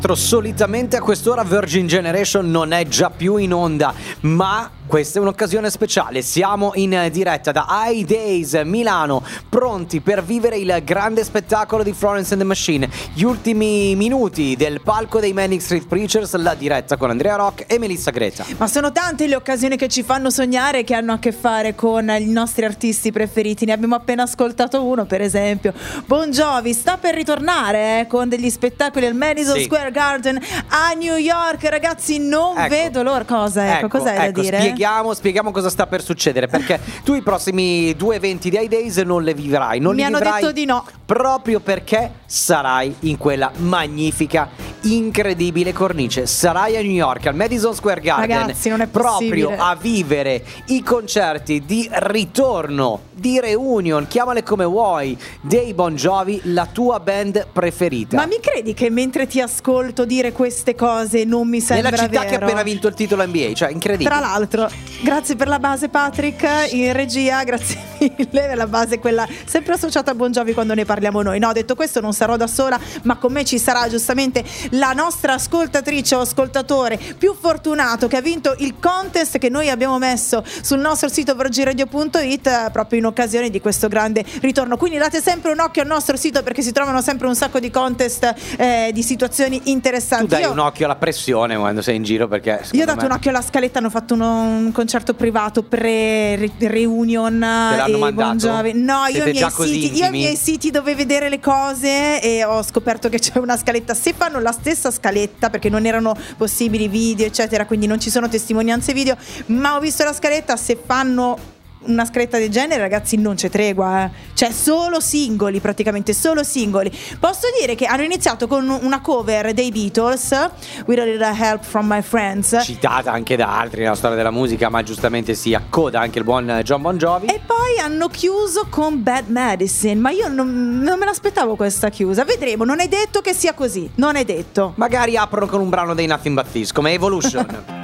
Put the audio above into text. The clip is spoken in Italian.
Solitamente a quest'ora Virgin Generation non è già più in onda, ma questa è un'occasione speciale. Siamo in diretta da High Days Milano, pronti per vivere il grande spettacolo di Florence and the Machine. Gli ultimi minuti del palco dei Manic Street Preachers, la diretta con Andrea Rock e Melissa Greta. Ma sono tante le occasioni che ci fanno sognare, che hanno a che fare con i nostri artisti preferiti. Ne abbiamo appena ascoltato uno, per esempio. Bon Jovi sta per ritornare con degli spettacoli al Madison Square Garden a New York. Ragazzi, non vedo l'ora. Cos'hai da dire? Spieghiamo cosa sta per succedere, perché tu i prossimi 2 eventi di High Days non le vivrai. Mi hanno detto di no, proprio perché sarai in quella magnifica, incredibile cornice. Sarai a New York al Madison Square Garden. Ragazzi, non è possibile. Proprio a vivere i concerti di ritorno, di reunion, chiamale come vuoi, dei Bon Jovi, la tua band preferita. Ma mi credi che mentre ti ascolto dire queste cose non mi sembra vero? Nella città che ha appena vinto il titolo NBA, cioè incredibile. Tra l'altro, grazie per la base Patrick in regia, grazie mille per la base, quella sempre associata a Bon Jovi quando ne parliamo noi. No, detto questo, non sarò da sola, ma con me ci sarà giustamente la nostra ascoltatrice o ascoltatore più fortunato, che ha vinto il contest che noi abbiamo messo sul nostro sito virginradio.it proprio in occasione di questo grande ritorno. Quindi date sempre un occhio al nostro sito, perché si trovano sempre un sacco di contest, di situazioni interessanti. Tu dai un occhio alla pressione quando sei in giro, perché io ho dato un occhio alla scaletta. Hanno fatto un concerto privato pre-reunion. Te l'hanno mandato? Bon Jovi. No, io i miei siti dove vedere le cose, e ho scoperto che c'è una scaletta. Se fanno la stessa scaletta, perché non erano possibili video eccetera, quindi non ci sono testimonianze video, ma ho visto la scaletta, se fanno una scaletta del genere, ragazzi, non c'è tregua, Cioè solo singoli, praticamente solo singoli. Posso dire che hanno iniziato con una cover dei Beatles, With a Little Help from My Friends, citata anche da altri nella storia della musica, ma giustamente si accoda anche il buon John Bon Jovi. E poi hanno chiuso con Bad Medicine, ma io non me l'aspettavo questa chiusa. Vedremo, non è detto che sia così, non è detto. Magari aprono con un brano dei Nothing But Thieves come Evolution.